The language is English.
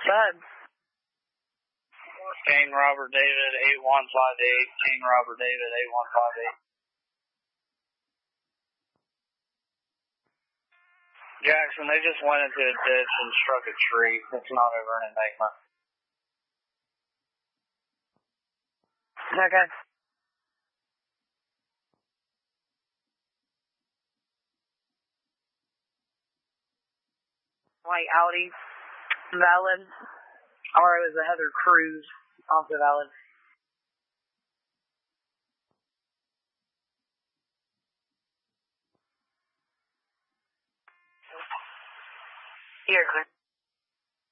ahead. King Robert David 8158. King Robert David 8158. Jackson, they just went into a ditch and struck a tree. It's not over an embankment. Okay. White Audi, valid. Or it was a Heather Cruz, also valid. You're clear.